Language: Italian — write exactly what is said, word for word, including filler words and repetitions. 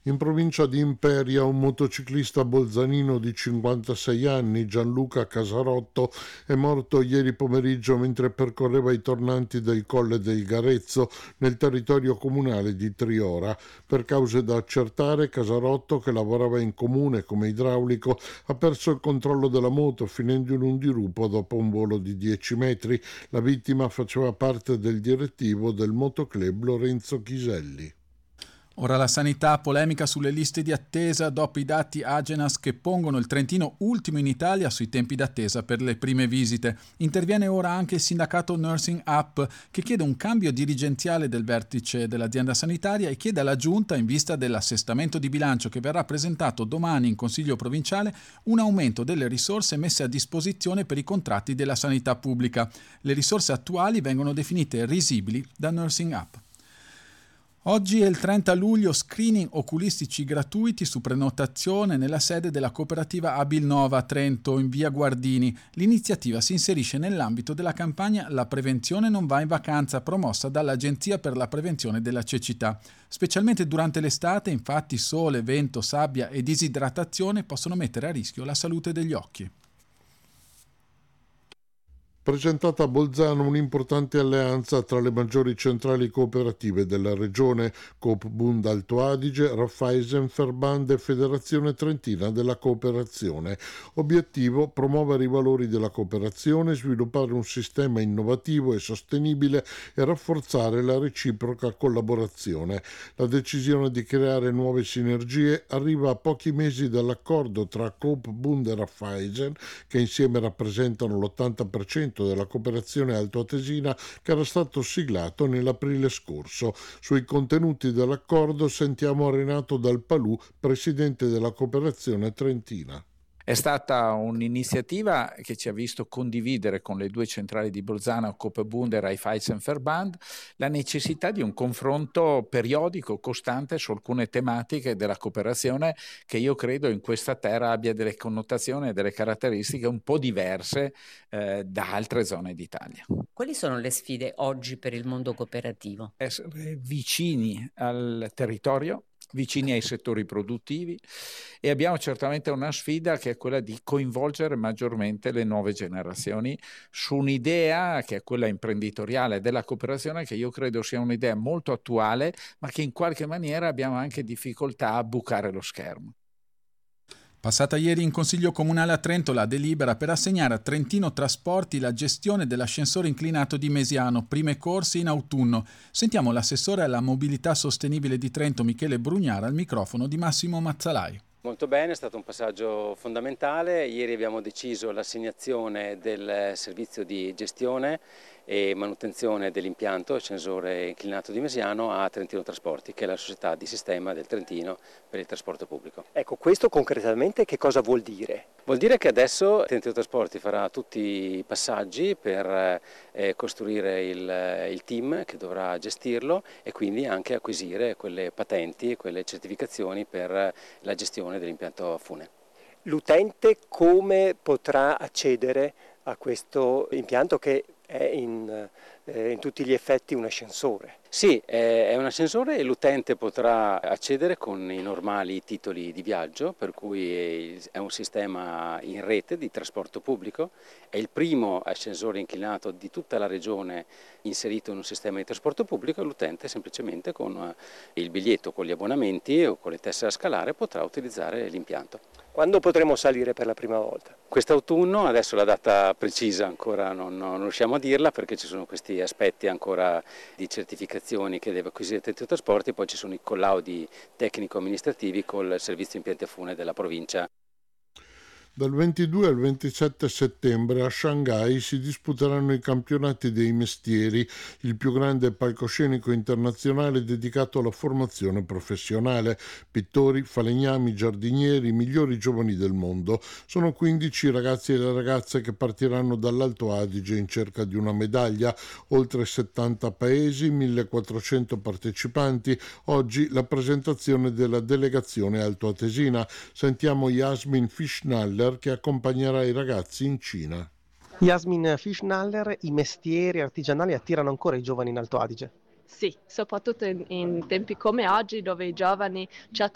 In provincia di Imperia un motociclista bolzanino di cinquantasei anni, Gianluca Casarotto, è morto ieri pomeriggio mentre percorreva i tornanti del Colle del Garezzo nel territorio comunale di Triora. Per cause da accertare, Casarotto, che lavorava in comune come idraulico, ha perso il controllo della moto finendo in un dirupo dopo un volo di dieci metri. La vittima faceva parte del direttivo del motoclub Lorenzo Chiselli. Ora la sanità, polemica sulle liste di attesa dopo i dati Agenas che pongono il Trentino ultimo in Italia sui tempi d'attesa per le prime visite. Interviene ora anche il sindacato Nursing Up che chiede un cambio dirigenziale del vertice dell'azienda sanitaria e chiede alla Giunta, in vista dell'assestamento di bilancio che verrà presentato domani in Consiglio provinciale, un aumento delle risorse messe a disposizione per i contratti della sanità pubblica. Le risorse attuali vengono definite risibili da Nursing Up. Oggi è il trenta luglio, screening oculistici gratuiti su prenotazione nella sede della cooperativa Abilnova a Trento in via Guardini. L'iniziativa si inserisce nell'ambito della campagna La prevenzione non va in vacanza promossa dall'Agenzia per la prevenzione della cecità. Specialmente durante l'estate, infatti, sole, vento, sabbia e disidratazione possono mettere a rischio la salute degli occhi. Presentata a Bolzano un'importante alleanza tra le maggiori centrali cooperative della regione, Coop Bund Alto Adige, Raiffeisen-Verband e Federazione Trentina della Cooperazione. Obiettivo: promuovere i valori della cooperazione, sviluppare un sistema innovativo e sostenibile e rafforzare la reciproca collaborazione. La decisione di creare nuove sinergie arriva a pochi mesi dall'accordo tra Coop Bund e Raiffeisen, che insieme rappresentano l'ottanta per cento della cooperazione altoatesina, che era stato siglato nell'aprile scorso. Sui contenuti dell'accordo sentiamo Renato Dalpalù, presidente della cooperazione trentina. È stata un'iniziativa che ci ha visto condividere con le due centrali di Bolzano, Coop Bund e Raiffeisen-Verband, la necessità di un confronto periodico, costante su alcune tematiche della cooperazione che io credo in questa terra abbia delle connotazioni e delle caratteristiche un po' diverse eh, da altre zone d'Italia. Quali sono le sfide oggi per il mondo cooperativo? Essere vicini al territorio, vicini ai settori produttivi, e abbiamo certamente una sfida che è quella di coinvolgere maggiormente le nuove generazioni su un'idea che è quella imprenditoriale della cooperazione, che io credo sia un'idea molto attuale, ma che in qualche maniera abbiamo anche difficoltà a bucare lo schermo. Passata ieri in Consiglio Comunale a Trento la delibera per assegnare a Trentino Trasporti la gestione dell'ascensore inclinato di Mesiano, prime corse in autunno. Sentiamo l'assessore alla mobilità sostenibile di Trento, Michele Brugnara, al microfono di Massimo Mazzalai. Molto bene, è stato un passaggio fondamentale. Ieri abbiamo deciso l'assegnazione del servizio di gestione e manutenzione dell'impianto ascensore inclinato di Mesiano a Trentino Trasporti, che è la società di sistema del Trentino per il trasporto pubblico. Ecco, questo concretamente che cosa vuol dire? Vuol dire che adesso Trentino Trasporti farà tutti i passaggi per eh, costruire il, il team che dovrà gestirlo e quindi anche acquisire quelle patenti e quelle certificazioni per la gestione dell'impianto a fune. L'utente come potrà accedere a questo impianto che è in, eh, in tutti gli effetti un ascensore? Sì, è un ascensore e l'utente potrà accedere con i normali titoli di viaggio, per cui è un sistema in rete di trasporto pubblico, è il primo ascensore inclinato di tutta la regione inserito in un sistema di trasporto pubblico e l'utente semplicemente con il biglietto, con gli abbonamenti o con le tessere a scalare potrà utilizzare l'impianto. Quando potremo salire per la prima volta? Quest'autunno, adesso la data precisa ancora non, non riusciamo a dirla perché ci sono questi aspetti ancora di certificazioni che deve acquisire Trentino Trasporti, poi ci sono i collaudi tecnico-amministrativi col servizio impianti a fune della provincia. Dal ventidue al ventisette settembre a Shanghai si disputeranno i campionati dei mestieri, il più grande palcoscenico internazionale dedicato alla formazione professionale. Pittori, falegnami, giardinieri, i migliori giovani del mondo. Sono quindici i ragazzi e le ragazze che partiranno dall'Alto Adige in cerca di una medaglia. Oltre settanta paesi, millequattrocento partecipanti. Oggi la presentazione della delegazione altoatesina. Sentiamo Jasmin Fischnaller che accompagnerà i ragazzi in Cina. Jasmin Fischnaller, i mestieri artigianali attirano ancora i giovani in Alto Adige? Sì, soprattutto in, in tempi come oggi dove i giovani cercano